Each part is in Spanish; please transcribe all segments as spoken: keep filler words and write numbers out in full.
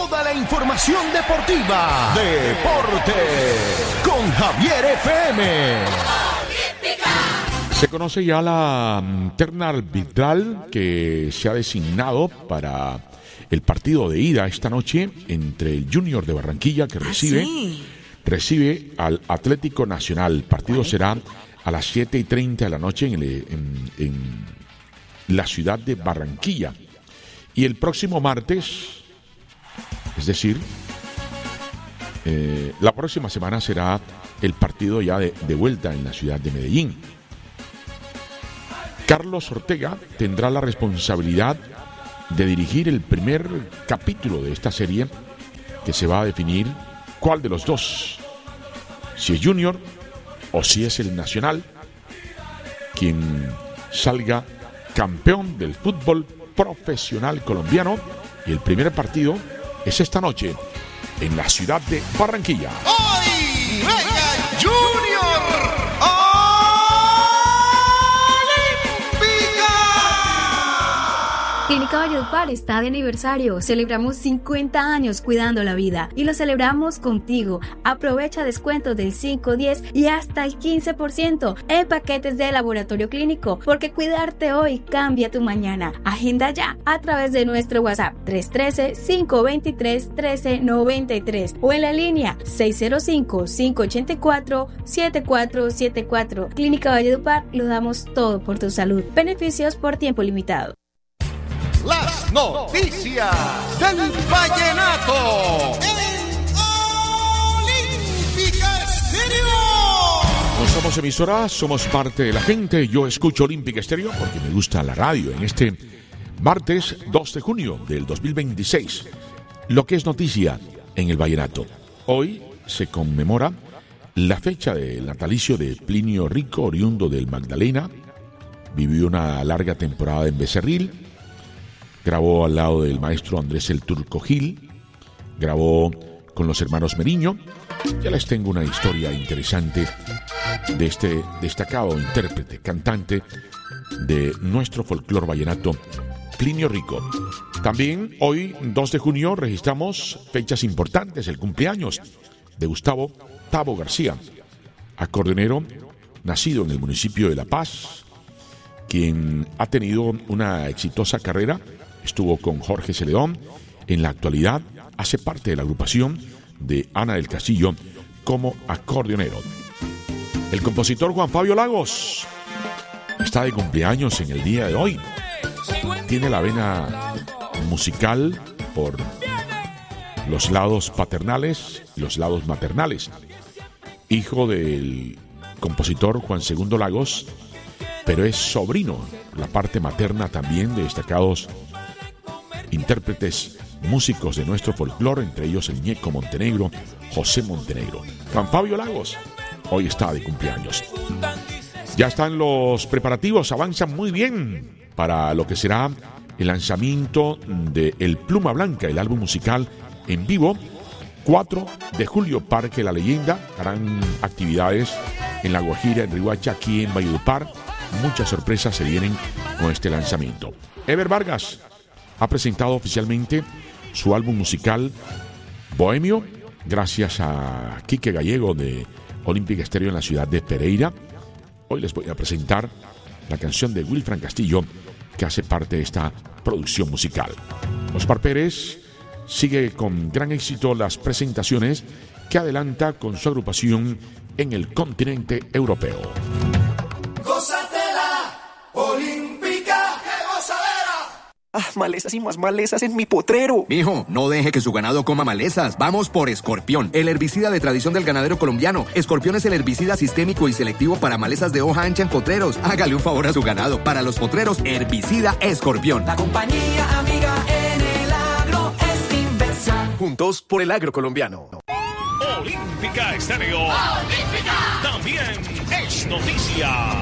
Toda la información deportiva. Deporte con Javier F M. Se conoce ya la terna arbitral que se ha designado para el partido de ida esta noche entre el Junior de Barranquilla, que recibe, ¿Ah, sí? recibe al Atlético Nacional. El partido será a las siete y treinta de la noche en, el, en, en la ciudad de Barranquilla. Y el próximo martes, es decir, eh, la próxima semana será el partido ya de, de vuelta en la ciudad de Medellín. Carlos Ortega tendrá la responsabilidad de dirigir el primer capítulo de esta serie, que se va a definir cuál de los dos, si es Junior o si es el Nacional, quien salga campeón del fútbol profesional colombiano. Y el primer partido es esta noche en la ciudad de Barranquilla. ¡Hoy juega Junior! Clínica Valledupar está de aniversario. Celebramos cincuenta años cuidando la vida y lo celebramos contigo. Aprovecha descuentos del cinco, diez y hasta el quince por ciento en paquetes de laboratorio clínico, porque cuidarte hoy cambia tu mañana. Agenda ya a través de nuestro WhatsApp tres uno tres, cinco dos tres, uno tres nueve tres o en la línea seis cero cinco, cinco ocho cuatro, siete cuatro siete cuatro. Clínica Valledupar, lo damos todo por tu salud. Beneficios por tiempo limitado. Las noticias del vallenato en Olímpica Estéreo. No somos emisora, somos parte de la gente. Yo escucho Olímpica Estéreo porque me gusta la radio. En este martes dos de junio del dos mil veintiséis, lo que es noticia en el vallenato. Hoy se conmemora la fecha del natalicio de Plinio Rico, oriundo del Magdalena. Vivió una larga temporada en Becerril. Grabó al lado del maestro Andrés el Turco Gil, grabó con los hermanos Meriño. Ya les tengo una historia interesante de este destacado intérprete, cantante de nuestro folclor vallenato, Plinio Rico. También hoy, dos de junio, registramos fechas importantes, el cumpleaños de Gustavo Tabo García, acordeonero nacido en el municipio de La Paz, quien ha tenido una exitosa carrera. Estuvo con Jorge Celedón. En la actualidad hace parte de la agrupación de Ana del Castillo como acordeonero. El compositor Juan Fabio Lagos está de cumpleaños en el día de hoy. Tiene la vena musical por los lados paternales y los lados maternales. Hijo del compositor Juan Segundo Lagos, pero es sobrino, la parte materna también, de destacados intérpretes músicos de nuestro folclore, entre ellos el Ñeco Montenegro, José Montenegro. Juan Fabio Lagos hoy está de cumpleaños. Ya están los preparativos, avanzan muy bien para lo que será el lanzamiento de El Pluma Blanca, el álbum musical en vivo. cuatro de julio, Parque La Leyenda. Harán actividades en La Guajira, en Riohacha, aquí en Valledupar. Muchas sorpresas se vienen con este lanzamiento. Ever Vargas ha presentado oficialmente su álbum musical Bohemio, gracias a Quique Gallego de Olímpica Estéreo en la ciudad de Pereira. Hoy les voy a presentar la canción de Wilfran Castillo, que hace parte de esta producción musical. Osmar Pérez sigue con gran éxito las presentaciones que adelanta con su agrupación en el continente europeo. Gózatela, Olímpica, qué gozadera. Ah, malezas y más malezas en mi potrero. Mijo, no deje que su ganado coma malezas. Vamos por Escorpión, el herbicida de tradición del ganadero colombiano. Escorpión es el herbicida sistémico y selectivo para malezas de hoja ancha en potreros. Hágale un favor a su ganado. Para los potreros, herbicida Escorpión. La compañía amiga en el agro es Inversa. Juntos por el agro colombiano. Olímpica Estéreo. Olímpica. También es noticia.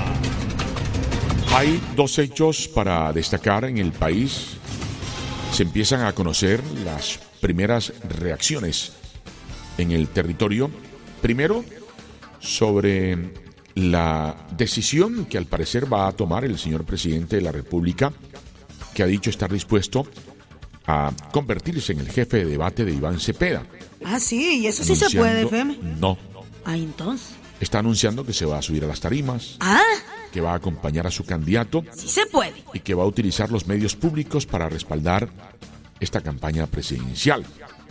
Hay dos hechos para destacar en el país. Se empiezan a conocer las primeras reacciones en el territorio. Primero, sobre la decisión que al parecer va a tomar el señor presidente de la República, que ha dicho estar dispuesto a convertirse en el jefe de debate de Iván Cepeda. Ah, sí, y eso sí se puede, F M. No. Ah, entonces. Está anunciando que se va a subir a las tarimas, Ah, que va a acompañar a su candidato sí se puede. y que va a utilizar los medios públicos para respaldar esta campaña presidencial.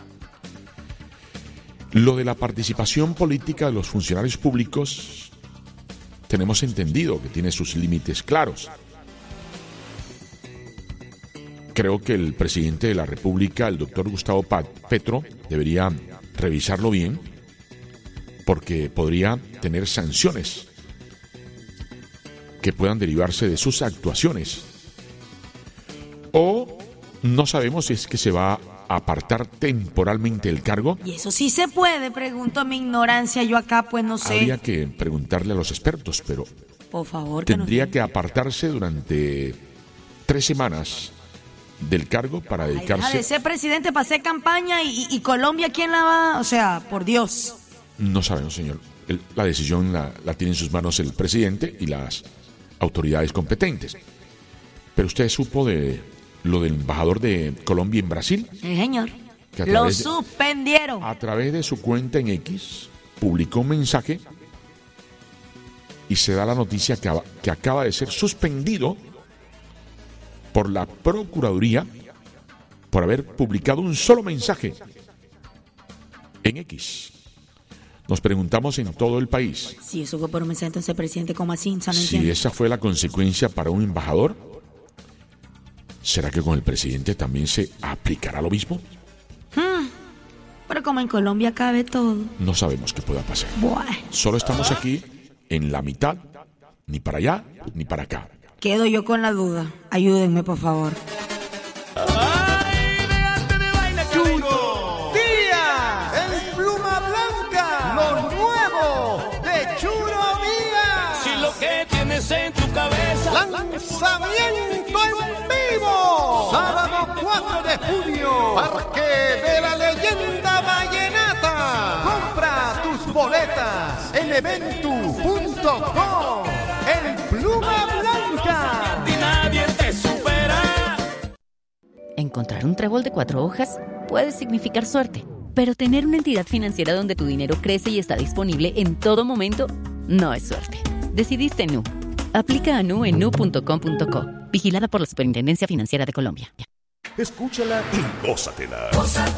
Lo de la participación política de los funcionarios públicos, tenemos entendido que tiene sus límites claros. Creo que el presidente de la República, el doctor Gustavo Petro, debería revisarlo bien, porque podría tener sanciones que puedan derivarse de sus actuaciones. O no sabemos si es que se va a apartar temporalmente del cargo. Y eso sí se puede, pregunto a mi ignorancia, yo acá pues no sé. Habría que preguntarle a los expertos, pero por favor, que tendría nos... que apartarse durante tres semanas del cargo para dedicarse... Ay, deja de ser presidente para hacer campaña y, y Colombia, ¿quién la va? O sea, por Dios. No sabemos, señor. El, la decisión la, la tiene en sus manos el presidente y las autoridades competentes. Pero usted supo de lo del embajador de Colombia en Brasil. Sí, señor. Que a Lo través de- suspendieron. A través de su cuenta en X, publicó un mensaje y se da la noticia que, aba- que acaba de ser suspendido por la Procuraduría por haber publicado un solo mensaje en X. Nos preguntamos en todo el país Sí, eso fue por un mensaje, entonces, presidente, ¿cómo así? O sea, no si entiendo. esa fue la consecuencia para un embajador. ¿Será que con el presidente también se aplicará lo mismo? Pero como en Colombia cabe todo. No sabemos qué pueda pasar. Buah, Solo estamos aquí en la mitad, ni para allá ni para acá. quedo yo con la duda. Ayúdenme, por favor. Churo Díaz, el pluma blanca, lo nuevo de Churo Díaz. Si lo que tienes en tu cabeza Lanzamiento en vivo, sábado cuatro de junio, Parque de la Leyenda Vallenata. Compra tus boletas en eventu punto com. El pluma blanca. y nadie te supera. Encontrar un trébol de cuatro hojas puede significar suerte, pero tener una entidad financiera donde tu dinero crece y está disponible en todo momento no es suerte. Decidiste N U. Aplica a N U en nu punto com punto co. Vigilada por la Superintendencia Financiera de Colombia. Escúchala y gózatela.